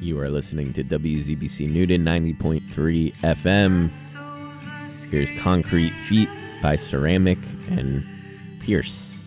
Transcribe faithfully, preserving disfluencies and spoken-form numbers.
You are listening to W Z B C Newton ninety point three F M. Here's Concrete Feet by Ceramic and Pierce.